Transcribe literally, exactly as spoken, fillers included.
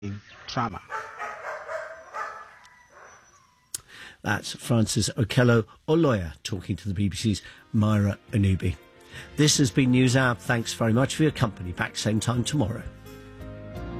trauma. That's Francis Okello, a lawyer, talking to the B B C's Myra Anubi. This has been News Hour. Thanks very much for your company. Back same time tomorrow.